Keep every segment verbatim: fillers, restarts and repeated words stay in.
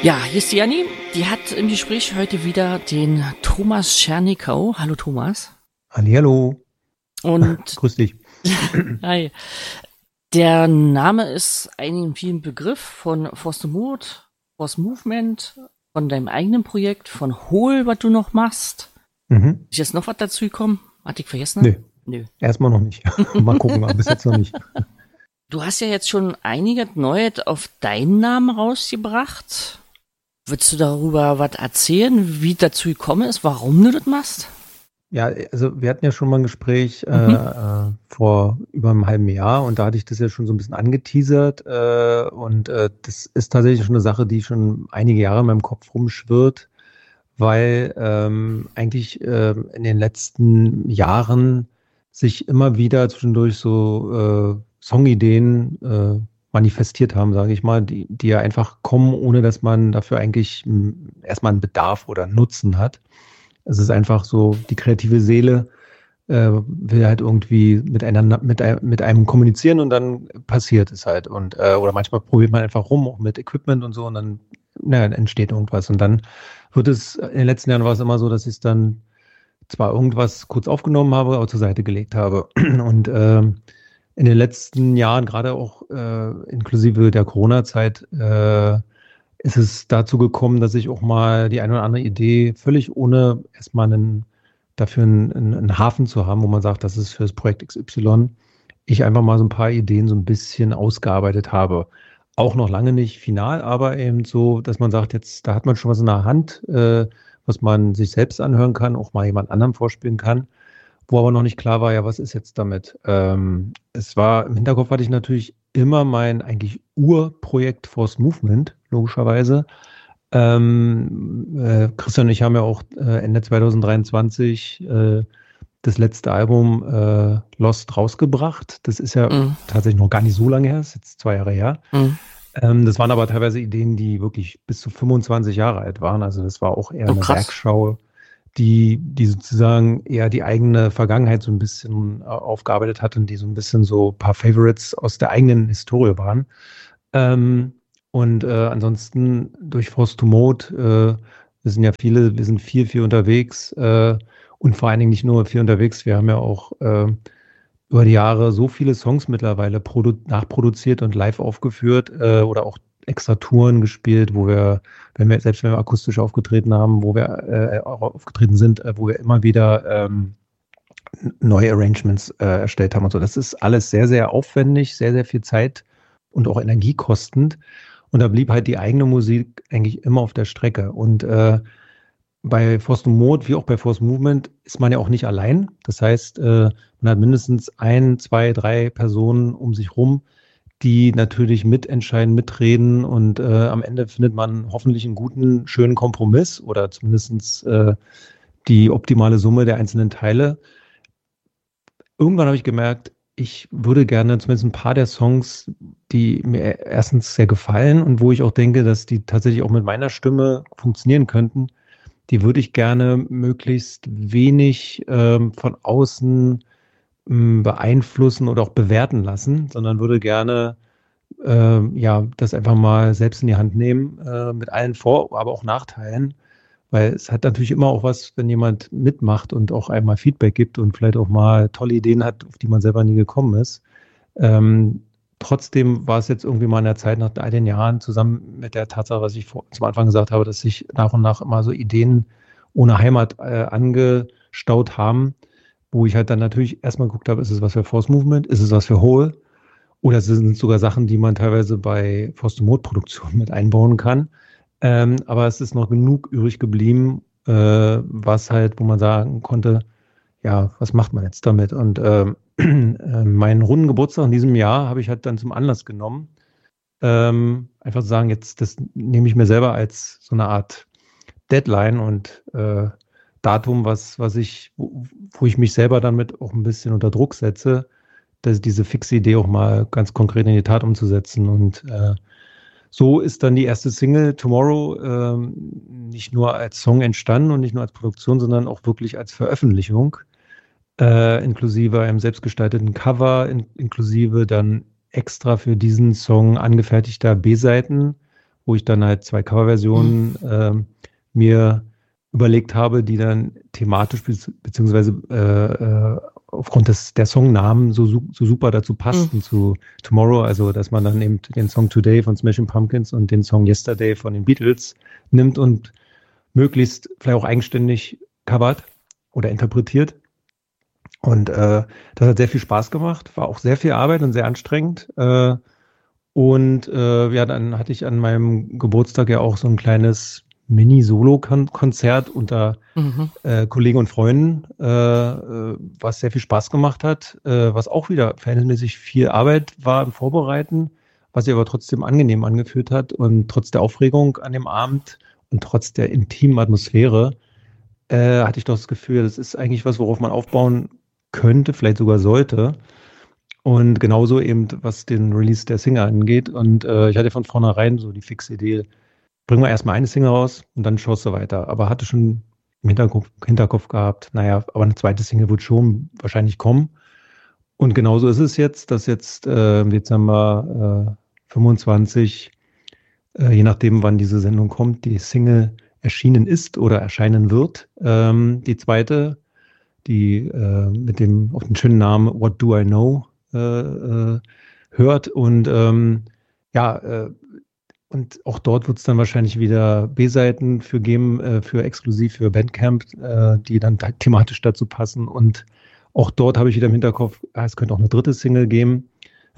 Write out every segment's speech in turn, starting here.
Ja, hier ist die Janni. Die hat im Gespräch heute wieder den Thomas Schernikau. Hallo Thomas. Hallihallo. Und Grüß dich. hi. Der Name ist ein vielen Begriff von Force the Mood, Force Movement, von deinem eigenen Projekt, von Hol, was du noch machst. Mhm. Ist jetzt noch was dazu gekommen? Hatte ich vergessen? Nö. Nö. Erstmal noch nicht. Mal gucken, aber bis jetzt noch nicht. Du hast ja jetzt schon einiges Neues auf deinen Namen rausgebracht. Würdest du darüber was erzählen, wie dazu gekommen ist, warum du das machst? Ja, also wir hatten ja schon mal ein Gespräch Mhm. äh, vor über einem halben Jahr und da hatte ich das ja schon so ein bisschen angeteasert äh, und äh, das ist tatsächlich schon eine Sache, die schon einige Jahre in meinem Kopf rumschwirrt, weil ähm, eigentlich äh, in den letzten Jahren sich immer wieder zwischendurch so äh, Songideen äh, manifestiert haben, sage ich mal, die, die ja einfach kommen, ohne dass man dafür eigentlich mh, erstmal einen Bedarf oder einen Nutzen hat. Es ist einfach so, die kreative Seele äh, will halt irgendwie miteinander, mit, ein- mit einem kommunizieren und dann passiert es halt. Und, äh, oder manchmal probiert man einfach rum, auch mit Equipment und so, und dann, naja, entsteht irgendwas. Und dann wird es, in den letzten Jahren war es immer so, dass ich es dann zwar irgendwas kurz aufgenommen habe, aber zur Seite gelegt habe. Und ähm, in den letzten Jahren, gerade auch äh, inklusive der Corona-Zeit, äh, ist es dazu gekommen, dass ich auch mal die eine oder andere Idee völlig ohne erstmal einen, dafür einen, einen einen Hafen zu haben, wo man sagt, das ist für das Projekt X Y, ich einfach mal so ein paar Ideen so ein bisschen ausgearbeitet habe. Auch noch lange nicht final, aber eben so, dass man sagt, jetzt, da hat man schon was in der Hand, äh, was man sich selbst anhören kann, auch mal jemand anderem vorspielen kann, wo aber noch nicht klar war, ja, was ist jetzt damit? Ähm, es war, im Hinterkopf hatte ich natürlich immer mein eigentlich Urprojekt Force Movement, logischerweise. Ähm, äh, Christian und ich haben ja auch äh, Ende zwanzig dreiundzwanzig äh, das letzte Album äh, Lost rausgebracht. Das ist ja Mhm. tatsächlich noch gar nicht so lange her, ist jetzt zwei Jahre her. Mhm. Ähm, das waren aber teilweise Ideen, die wirklich bis zu fünfundzwanzig Jahre alt waren. Also das war auch eher Oh, eine krass. Werkschau, die, die sozusagen eher die eigene Vergangenheit so ein bisschen äh, aufgearbeitet hat und die so ein bisschen so ein paar Favorites aus der eigenen Historie waren. Ähm, und äh, ansonsten durch Force to Mode, äh, wir sind ja viele, wir sind viel, viel unterwegs äh, und vor allen Dingen nicht nur viel unterwegs, wir haben ja auch äh, über die Jahre so viele Songs mittlerweile produ nachproduziert und live aufgeführt äh, oder auch extra Touren gespielt, wo wir, wenn wir, selbst wenn wir akustisch aufgetreten haben, wo wir äh, auch aufgetreten sind, äh, wo wir immer wieder ähm, neue Arrangements äh, erstellt haben und so. Das ist alles sehr, sehr aufwendig, sehr, sehr viel Zeit und auch energiekostend. Und da blieb halt die eigene Musik eigentlich immer auf der Strecke. Und äh, bei Force to Mode wie auch bei Force Movement ist man ja auch nicht allein. Das heißt, äh, man hat mindestens ein, zwei, drei Personen um sich rum, die natürlich mitentscheiden, mitreden und äh, am Ende findet man hoffentlich einen guten, schönen Kompromiss oder zumindest äh, die optimale Summe der einzelnen Teile. Irgendwann habe ich gemerkt, ich würde gerne zumindest ein paar der Songs, die mir erstens sehr gefallen und wo ich auch denke, dass die tatsächlich auch mit meiner Stimme funktionieren könnten, die würde ich gerne möglichst wenig ähm, von außen ähm, beeinflussen oder auch bewerten lassen, sondern würde gerne ähm, ja das einfach mal selbst in die Hand nehmen, äh, mit allen Vor-, aber auch Nachteilen. Weil es hat natürlich immer auch was, wenn jemand mitmacht und auch einmal Feedback gibt und vielleicht auch mal tolle Ideen hat, auf die man selber nie gekommen ist. Ähm, trotzdem war es jetzt irgendwie mal in der Zeit nach all den Jahren zusammen mit der Tatsache, was ich vor, zum Anfang gesagt habe, dass sich nach und nach immer so Ideen ohne Heimat äh, angestaut haben, wo ich halt dann natürlich erstmal geguckt habe, ist es was für Force Movement, ist es was für Whole oder sind es sogar Sachen, die man teilweise bei Force to Mode Produktionen mit einbauen kann. Ähm, aber es ist noch genug übrig geblieben, äh, was halt, wo man sagen konnte, ja, was macht man jetzt damit? Und ähm, äh, meinen runden Geburtstag in diesem Jahr habe ich halt dann zum Anlass genommen, ähm, einfach zu sagen, jetzt das nehme ich mir selber als so eine Art Deadline und äh, Datum, was, was ich, wo, wo ich mich selber damit auch ein bisschen unter Druck setze, dass diese fixe Idee auch mal ganz konkret in die Tat umzusetzen. Und äh, so ist dann die erste Single Tomorrow ähm, nicht nur als Song entstanden und nicht nur als Produktion, sondern auch wirklich als Veröffentlichung, äh, inklusive einem selbstgestalteten Cover, in, inklusive dann extra für diesen Song angefertigter B-Seiten, wo ich dann halt zwei Coverversionen mhm. ähm, mir überlegt habe, die dann thematisch be- beziehungsweise äh, äh, aufgrund des, der Songnamen so, so super dazu passten mhm. zu Tomorrow, also dass man dann eben den Song Today von Smashing Pumpkins und den Song Yesterday von den Beatles nimmt und möglichst vielleicht auch eigenständig covert oder interpretiert. Und äh, das hat sehr viel Spaß gemacht, war auch sehr viel Arbeit und sehr anstrengend. Äh, und äh, ja, dann hatte ich an meinem Geburtstag ja auch so ein kleines Mini-Solo-Konzert unter mhm. äh, Kollegen und Freunden, äh, was sehr viel Spaß gemacht hat, äh, was auch wieder verhältnismäßig viel Arbeit war im Vorbereiten, was sich aber trotzdem angenehm angefühlt hat und trotz der Aufregung an dem Abend und trotz der intimen Atmosphäre äh, hatte ich doch das Gefühl, das ist eigentlich was, worauf man aufbauen könnte, vielleicht sogar sollte. Und genauso eben, was den Release der Single angeht. Und äh, ich hatte von vornherein so die fixe Idee, bringen wir erstmal eine Single raus und dann schaust du weiter. Aber hatte schon im Hinterkopf, Hinterkopf gehabt, naja, aber eine zweite Single wird schon wahrscheinlich kommen. Und genauso ist es jetzt, dass jetzt äh, im Dezember äh, fünfundzwanzig, äh, je nachdem, wann diese Sendung kommt, die Single erschienen ist oder erscheinen wird. Ähm, die zweite, die äh, mit dem auf den schönen Namen What Do I Know äh, äh, hört. Und ähm, ja, äh, und auch dort wird es dann wahrscheinlich wieder B-Seiten für geben, äh, für exklusiv für Bandcamp, äh, die dann da thematisch dazu passen. Und auch dort habe ich wieder im Hinterkopf, ah, es könnte auch eine dritte Single geben.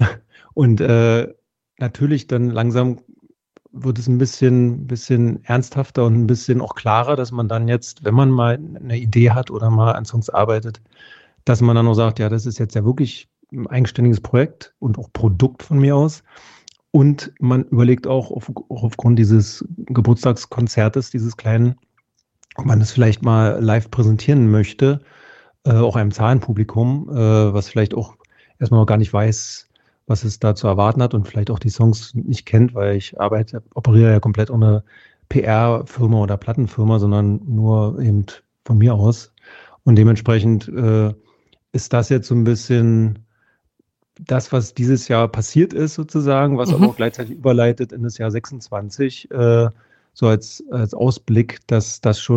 Und äh, natürlich dann langsam wird es ein bisschen, bisschen ernsthafter und ein bisschen auch klarer, dass man dann jetzt, wenn man mal eine Idee hat oder mal an Songs arbeitet, dass man dann auch sagt, ja, das ist jetzt ja wirklich ein eigenständiges Projekt und auch Produkt von mir aus. Und man überlegt auch, auf, auch aufgrund dieses Geburtstagskonzertes, dieses kleinen, ob man das vielleicht mal live präsentieren möchte, äh, auch einem Zahlenpublikum, äh, was vielleicht auch erstmal noch gar nicht weiß, was es da zu erwarten hat und vielleicht auch die Songs nicht kennt, weil ich arbeite, operiere ja komplett ohne P R-Firma oder Plattenfirma, sondern nur eben von mir aus. Und dementsprechend äh, ist das jetzt so ein bisschen das, was dieses Jahr passiert ist, sozusagen, was mhm. aber auch gleichzeitig überleitet in das Jahr sechsundzwanzig, äh, so als, als Ausblick, dass das schon